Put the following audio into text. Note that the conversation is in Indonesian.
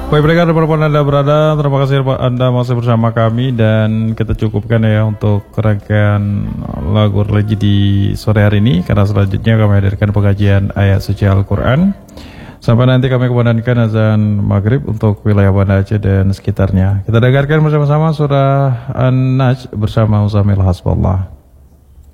Baik pendengar dimanapun Anda berada, terima kasih Anda masih bersama kami dan kita cukupkan ya untuk rangkaian lagu religi di sore hari ini, karena selanjutnya kami hadirkan pengajian ayat suci Al-Quran. Sampai nanti kami kumandangkan azan maghrib untuk wilayah Banda Aceh dan sekitarnya. Kita dengarkan bersama-sama surah An-Najm bersama Uzamil Hasbullah.